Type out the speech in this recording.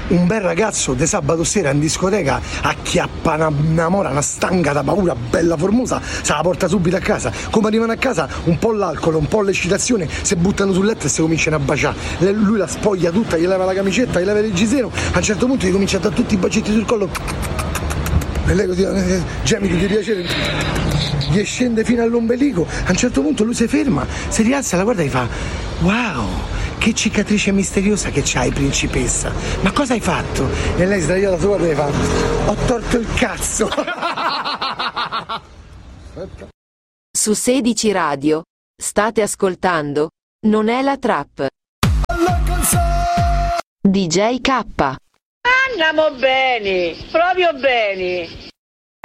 un bel ragazzo di sabato sera in discoteca acchiappa una mora, una stanga da paura bella formosa, se la porta subito a casa. Come arrivano a casa, un po' l'alcol, un po' l'eccitazione, si buttano sul letto e si cominciano a baciare. Lui la spoglia tutta, gli leva la camicetta, gli leva il reggiseno, a un certo punto gli comincia a dare tutti i bacetti sul collo e lei così gemiti di piacere, gli scende fino all'ombelico. A un certo punto lui si ferma, si rialza, la guarda e gli fa: wow, che cicatrice misteriosa che c'hai, principessa, ma cosa hai fatto? E lei sdraiata su guarda e gli fa: ho torto il cazzo. Su 16 Radio state ascoltando Non è la trap. DJ K. Andiamo bene, proprio bene.